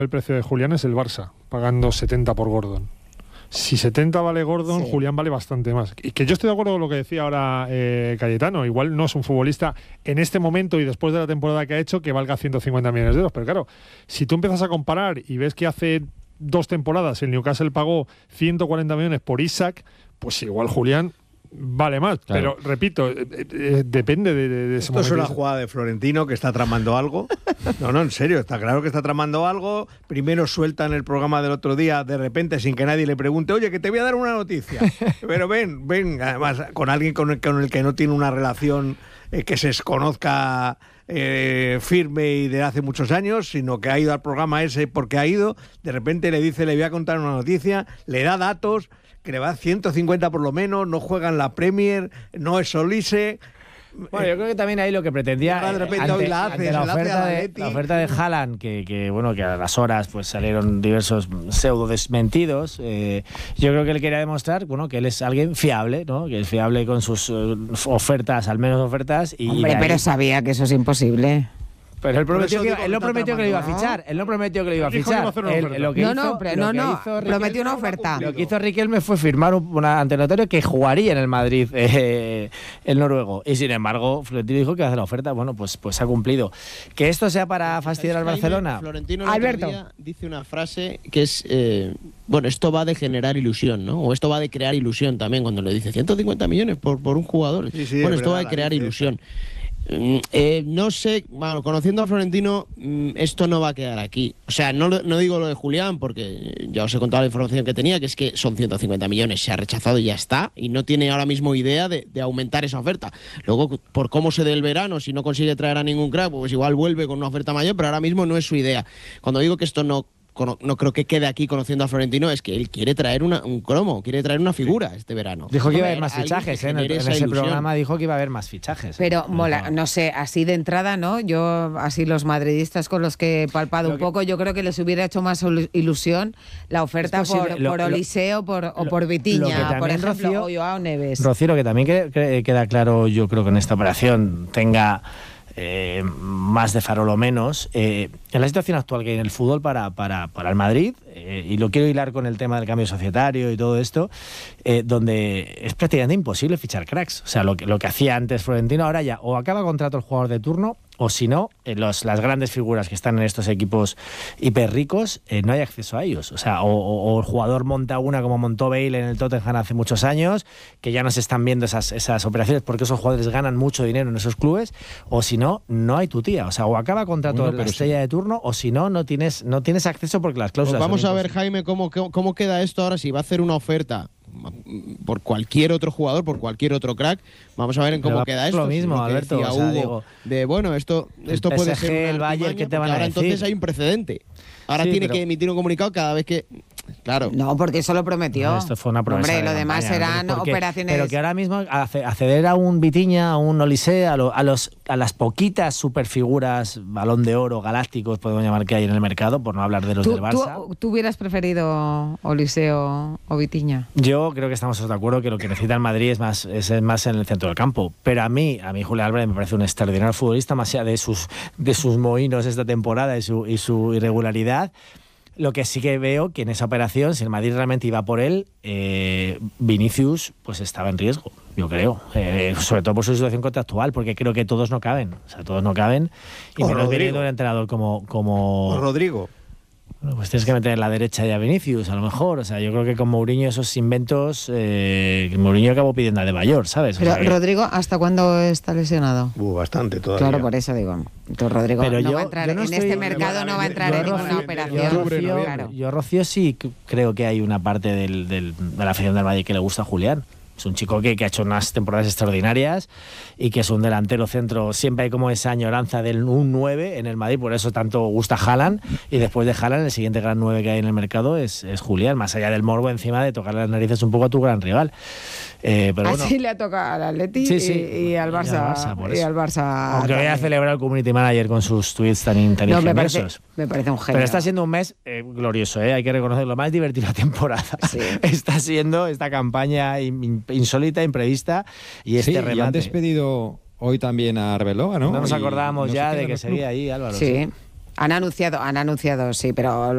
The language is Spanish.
El precio de Julián es el Barça, pagando 70 por Gordon. Si 70 vale Gordon, sí, Julián vale bastante más. Y que yo estoy de acuerdo con lo que decía ahora Cayetano. Igual no es un futbolista en este momento y después de la temporada que ha hecho que valga 150 millones de euros. Pero claro, si tú empiezas a comparar y ves que hace 2 temporadas el Newcastle pagó 140 millones por Isak, pues igual Julián vale más, claro. Pero repito, depende de ese momento. Esto es una jugada de Florentino que está tramando algo. No, en serio, está claro que está tramando algo. Primero suelta en el programa del otro día, de repente, sin que nadie le pregunte, oye, que te voy a dar una noticia. Pero ven, además, con alguien con el que no tiene una relación que se conozca firme y de hace muchos años, sino que ha ido al programa ese porque ha ido, de repente le dice, le voy a contar una noticia, le da datos, que le va a 150 por lo menos, no juega en la Premier, no es Olise. Bueno, yo creo que también ahí lo que pretendía de repente hoy la oferta de Haaland, que a las horas pues salieron diversos pseudo desmentidos. Yo creo que él quería demostrar, que él es alguien fiable, ¿no? Que es fiable con sus ofertas, al menos ofertas. Hombre, pero sabía que eso es imposible. Pero él no prometió que lo iba a fichar. Él no prometió que lo iba a fichar. Prometió una oferta. Lo que hizo Riquelme fue firmar ante el notario que jugaría en el Madrid el noruego. Y sin embargo, Florentino dijo que iba a hacer la oferta. Bueno, pues ha cumplido. Que esto sea para fastidiar al Barcelona. Florentino Alberto dice una frase que es... esto va de generar ilusión, ¿no? O esto va de crear ilusión también, cuando le dice 150 millones por un jugador. Sí, esto va de crear ilusión. No sé, conociendo a Florentino, esto no va a quedar aquí. O sea, no digo lo de Julián, porque ya os he contado la información que tenía, que es que son 150 millones, se ha rechazado y ya está, y no tiene ahora mismo idea de aumentar esa oferta. Luego, por cómo se dé el verano, si no consigue traer a ningún crack, pues igual vuelve con una oferta mayor, pero ahora mismo no es su idea. Cuando digo que esto no creo que quede aquí conociendo a Florentino, es que él quiere traer un cromo, quiere traer una figura este verano. Dijo que iba a haber más fichajes, en ese programa dijo que iba a haber más fichajes. Pero mola, no sé, así de entrada, ¿no? Yo, así los madridistas con los que he palpado un poco, yo creo que les hubiera hecho más ilusión la oferta por Olise o por Vitinha, por ejemplo, o Joao Neves. Rocío, lo que también queda claro, yo creo que en esta operación tenga más de farol o menos, en la situación actual que hay en el fútbol para el Madrid, y lo quiero hilar con el tema del cambio societario y todo esto, donde es prácticamente imposible fichar cracks. O sea, lo que hacía antes Florentino, ahora ya o acaba contrato el jugador de turno, o si no, las grandes figuras que están en estos equipos hiper ricos, no hay acceso a ellos. O sea, o el jugador monta una como montó Bale en el Tottenham hace muchos años, que ya no se están viendo esas operaciones porque esos jugadores ganan mucho dinero en esos clubes, o si no hay tu tía. O sea, o acaba contrato la estrella de turno, o si no tienes acceso porque las cláusulas... Pues vamos a ver, Jaime, cómo queda esto ahora, si va a hacer una oferta por cualquier otro jugador, por cualquier otro crack. Vamos a ver en cómo queda esto. Lo mismo, si Alberto. Hugo, digo, esto puede ser el Bayern, ¿qué te van a decir? Ahora entonces hay un precedente. Ahora tiene que emitir un comunicado cada vez que... Claro. No, porque eso lo prometió. Esto fue una promesa. Hombre, lo demás eran operaciones... Pero que ahora mismo acceder a un Vitinha, a un Olise, a las poquitas superfiguras, Balón de Oro, galácticos, podemos llamar, que hay en el mercado, por no hablar de los del Barça. ¿Tú hubieras preferido Olise o Vitinha? Yo creo que estamos de acuerdo que lo que necesita el Madrid es más en el centro del campo. Pero a mí Julián Álvarez me parece un extraordinario futbolista, más allá de sus mohinos esta temporada y su irregularidad. Lo que sí que veo que en esa operación, si el Madrid realmente iba por él, Vinicius pues estaba en riesgo, yo creo. Sobre todo por su situación contractual, porque creo que todos no caben. O sea, todos no caben. Y menos viniendo un entrenador como Rodrigo. Bueno, pues tienes que meter en la derecha ya a Vinicius, a lo mejor. O sea, yo creo que con Mourinho esos inventos, Mourinho acabó pidiendo a De Mayor, ¿sabes? Pero Rodrigo, ¿hasta cuándo está lesionado? Bastante todavía. Claro, por eso digo. Entonces, Rodrigo no va a entrar en este mercado, no va a entrar en ninguna operación. Yo, Rocío, sí creo que hay una parte de la afición del Madrid que le gusta a Julián. Es un chico que ha hecho unas temporadas extraordinarias y que es un delantero centro. Siempre hay como esa añoranza del un 9 en el Madrid, por eso tanto gusta Haaland. Y después de Haaland, el siguiente gran 9 que hay en el mercado es Julián, más allá del morbo encima de tocarle las narices un poco a tu gran rival. Pero así bueno, le ha tocado al Atleti y al Barça. Y al Barça. Aunque vaya a celebrar el community manager con sus tweets tan ingeniosos. Me parece un genio. Pero está siendo un mes glorioso, hay que reconocerlo, más divertido la temporada. Sí. Está siendo esta campaña insólita, imprevista y remate. Y han despedido hoy también a Arbeloa, ¿no? No nos acordábamos ya de que seguía ahí, Álvaro. Sí, han anunciado, sí, pero...